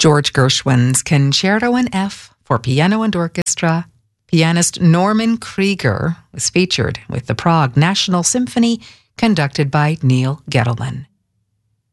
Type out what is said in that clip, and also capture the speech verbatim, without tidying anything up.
George Gershwin's Concerto in F for piano and orchestra. Pianist Norman Krieger was featured with the Prague National Symphony, conducted by Neil Gettelman.